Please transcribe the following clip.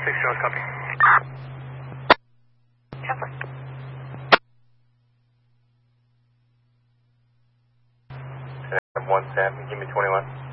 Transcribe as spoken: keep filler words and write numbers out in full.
six Charles, copy. Chancellor. one Sam, give me twenty-one.